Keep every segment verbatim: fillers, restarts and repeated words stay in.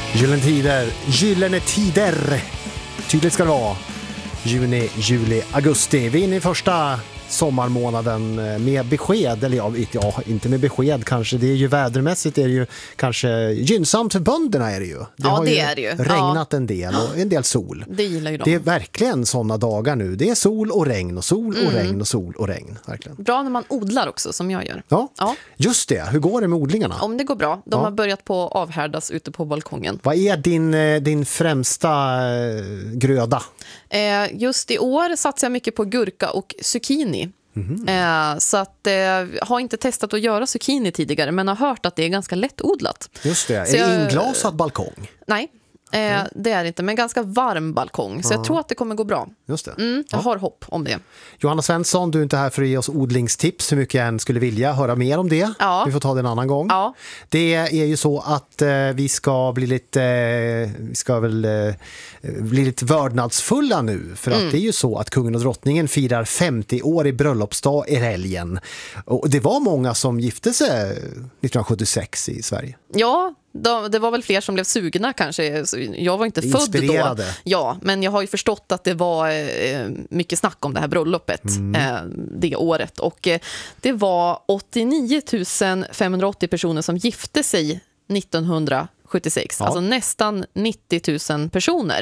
Gyllene tider, gyllene tider. Tydligt ska det vara. Juni, juli, augusti. Vi är inne i första sommarmånaden med besked, eller ja, ja, inte med besked kanske. Det är ju vädermässigt, är det ju kanske gynnsamt för bönderna är det ju. Det ja, har det ju är det ju. regnat ja. en del och en del sol. Det gillar ju de. Det är verkligen sådana dagar nu. Det är sol och regn och sol och Mm. regn och sol och regn. Verkligen. Bra när man odlar också, som jag gör. Ja, Ja. just det. Hur går det med odlingarna? Om det går bra. De Ja. har börjat på avhärdas ute på balkongen. Vad är din, eh, din främsta eh, gröda? Eh, just i år satsar jag mycket på gurka och zucchini. Mm-hmm. Eh, så att eh, har inte testat att göra zucchini tidigare, men har hört att det är ganska lättodlat. Just det. Så är det jag- inglasad balkong? Nej, eh, det är det inte, men ganska varm balkong. Så jag tror att det kommer gå bra. Just det. Mm, jag har hopp om det. Johanna Svensson, du är inte här för att ge oss odlingstips, hur mycket jag än skulle vilja höra mer om det. Ja. Vi får ta det en annan gång. Ja. Det är ju så att eh, vi ska bli lite eh, vi ska väl eh, bli lite vördnadsfulla nu, för Mm. att det är ju så att kungen och drottningen firar femtio år i bröllopsdag i helgen. Och det var många som gifte sig nittonhundrasjuttiosex i Sverige. Ja, då, det var väl fler som blev sugna kanske. Så jag var inte född då. Inspirerade. Ja, men jag har ju förstått att det var eh, mycket snack om det här bröllopet eh, det året. Och eh, det var åttionio tusen femhundraåttio personer som gifte sig nittonhundrasjuttiosex. Ja. Alltså nästan nittio tusen personer.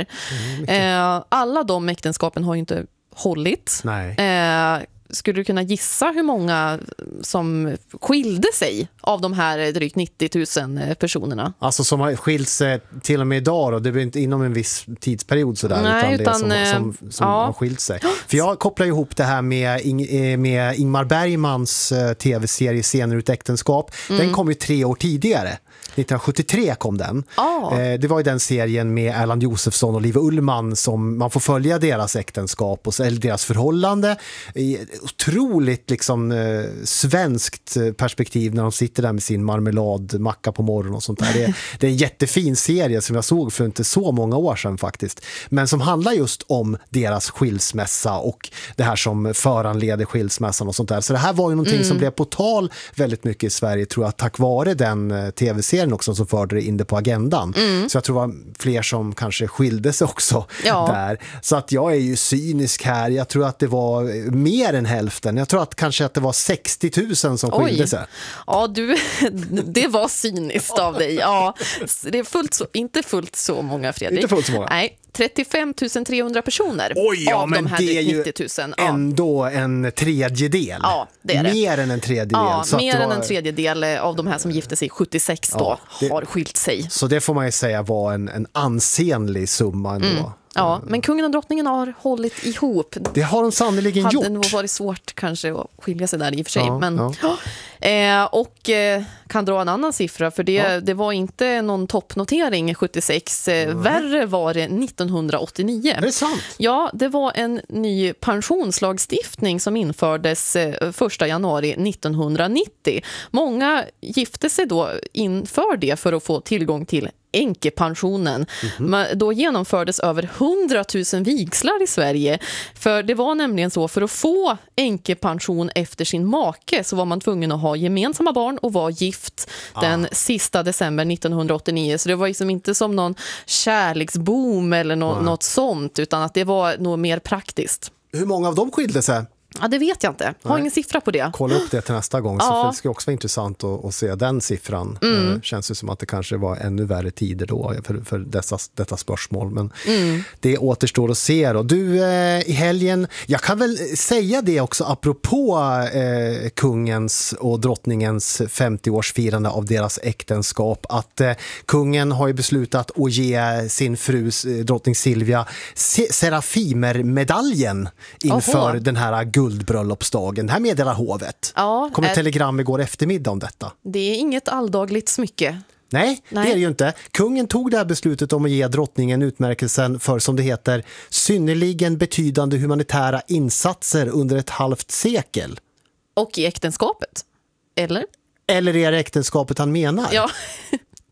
eh, alla de äktenskapen har ju inte hållit. Nej. Eh, skulle du kunna gissa hur många som skilde sig av de här drygt nittio tusen personerna? Alltså som har skilt sig till och med idag då, det blir inte inom en viss tidsperiod sådär, Nej, utan, det är utan, som, som, som ja. har skilt sig. För jag kopplar ihop det här med, Ing- eh, med Ingmar Bergmans eh, tv-serie Scener ut äktenskap. Mm. Den kom ju tre år tidigare. nittonhundrasjuttiotre kom den. Ah. Eh, det var ju den serien med Erland Josefsson och Liv Ullmann som man får följa deras äktenskap och så, eller deras förhållande i otroligt liksom eh, svenskt perspektiv när de sitter där med sin marmeladmacka på morgonen och sånt där. Det, det är en jättefin serie som jag såg för inte så många år sedan faktiskt. Men som handlar just om deras skilsmässa och det här som föranleder skilsmässan och sånt där. Så det här var ju någonting Mm. som blev på tal väldigt mycket i Sverige, tror jag, tack vare den eh, tv-serien också som förde det in det på agendan. Mm. Så jag tror det var fler som kanske skilde sig också Ja. där. Så att jag är ju cynisk här. Jag tror att det var mer än hälften. Jag tror att kanske att det var sextio tusen som skilde Oj. sig. Ja, du, det var cyniskt av dig. Ja, det är fullt så, inte fullt så många, Fredrik. Inte fullt så många. Nej, trettiofem tusen trehundra personer Oj, ja, av men de här det är drygt ju nittio tusen. Ja. ändå en tredjedel. Ja, det är det. Mer än en tredjedel. Ja, så att mer det än var- en tredjedel av de här som gifte sig sjuttiosex då Ja, det- har skilt sig. Så det får man ju säga var en, en ansenlig summa ändå. Mm. Ja, men kungen och drottningen har hållit ihop. Det har de sannoliken Hade gjort. nog varit svårt kanske att skilja sig där i och för sig. Ja, men, ja. Eh, och eh, kan dra en annan siffra, för det, Ja. det var inte någon toppnotering sjuttiosex. Eh, värre var det nittonhundraåttionio. Är det sant? Ja, det var en ny pensionslagstiftning som infördes eh, första januari nittonhundranittio. Många gifte sig då inför det för att få tillgång till änkepensionen. Men då genomfördes över hundratusen vigslar i Sverige. För det var nämligen så, för att få änkepension efter sin make så var man tvungen att ha gemensamma barn och vara gift den sista december nittonhundraåttionio. Så det var liksom inte som någon kärleksboom eller nå- något sånt, utan att det var nog mer praktiskt. Hur många av dem skilde sig? Ja, det vet jag inte. Jag har Nej. ingen siffra på det. Kolla upp det till nästa gång. Så Ja. för det ska också vara intressant att, att se den siffran. Mm. Eh, känns det som att det kanske var ännu värre tider då för, för dessa, detta spörsmål. Men Mm. det återstår att se då. Du, eh, i helgen, jag kan väl säga det också apropå eh, kungens och drottningens femtioårsfirande av deras äktenskap, att eh, kungen har ju beslutat att ge sin fru eh, drottning Silvia Se- Serafimer-medaljen inför Oho. den här guldbröllopsdagen. Det här meddelar hovet. Ja, Kom ett eh, telegram igår eftermiddag om detta. det är inget alldagligt smycke. Nej, Nej. det är det ju inte. Kungen tog det här beslutet om att ge drottningen utmärkelsen för, som det heter, synnerligen betydande humanitära insatser under ett halvt sekel. Och i äktenskapet. Eller? Eller är det äktenskapet han menar? Ja.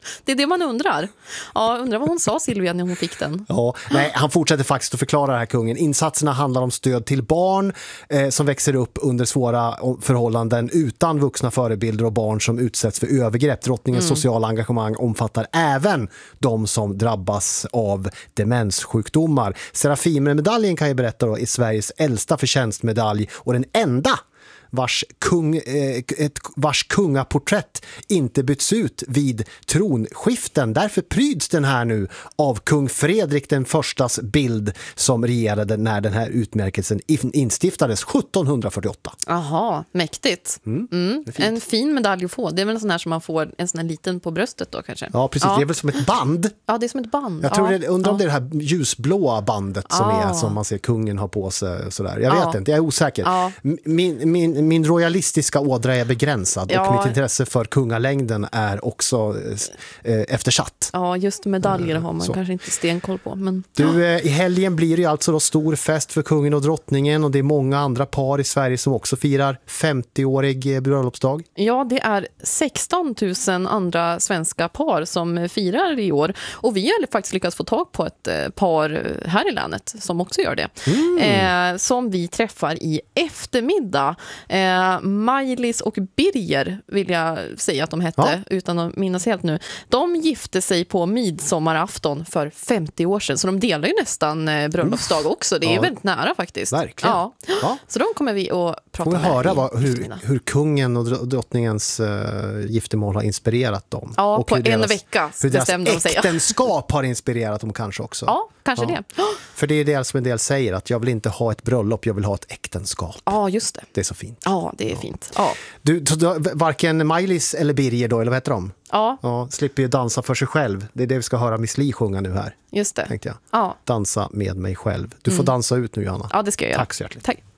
Det är det man undrar. Ja, undrar vad hon sa, Silvia, när hon fick den. Ja, nej, han fortsätter faktiskt att förklara det här, kungen. Insatserna handlar om stöd till barn eh, som växer upp under svåra förhållanden utan vuxna förebilder och barn som utsätts för övergrepp. Drottningens mm. sociala engagemang omfattar även de som drabbas av demenssjukdomar. Serafimermedaljen, kan jag berätta då, är Sveriges äldsta förtjänstmedalj och den enda vars, kung, eh, ett, vars kungaporträtt inte byts ut vid tronskiften. Därför pryds den här nu av kung Fredrik den förstas bild som regerade när den här utmärkelsen instiftades sjuttonhundrafyrtioåtta. Aha, mäktigt. Mm, mm. En fin medalj att få. Det är väl en sån här som man får en sån här liten på bröstet då kanske. Ja, precis. Ja. Det är väl som ett band. Ja, det är som ett band. Jag tror ja. det, undrar om ja. det är det här ljusblåa bandet som ja. är som man ser kungen ha på sig sådär. Jag ja. vet inte, jag är osäker. Ja. Min, min, min royalistiska ådra är begränsad ja. och mitt intresse för kungalängden är också eh, eftersatt. Ja, just medaljer har man så. kanske inte stenkoll på. Men... Du, eh, i helgen blir det ju alltså då stor fest för kungen och drottningen, och det är många andra par i Sverige som också firar femtioårig bröllopsdag. Ja, det är sexton tusen andra svenska par som firar i år, och vi har faktiskt lyckats få tag på ett eh, par här i länet som också gör det. Mm. Eh, som vi träffar i eftermiddag. Eh, Maj-Lis och Birger vill jag säga att de hette, ja. utan att minnas helt nu. De gifte sig på midsommarafton för femtio år sedan, så de delar ju nästan eh, bröllopsdag också. Det är ja. väldigt nära faktiskt. Verkligen. Ja. Ja. Så de kommer vi att prata Får vi med. höra vad, hur, hur kungen och drottningens uh, giftermål har inspirerat dem. Ja, och på hur en deras, vecka hur deras säga. äktenskap har inspirerat dem kanske också. Ja, kanske ja. det. För det är det som en del säger, att jag vill inte ha ett bröllop, jag vill ha ett äktenskap. Ja, just det. Det är så fint. Ja, det är ja. fint. Ja. Du, så du, varken Maj-Lis eller Birger då, eller vad heter de? Ja. ja. Slipper ju dansa för sig själv. Det är det vi ska höra Miss Li sjunga nu här. Just det. Tänkte jag. Ja. Dansa med mig själv. Du får mm. dansa ut nu, Johanna. Ja, det ska jag göra. Tack så hjärtligt. Tack.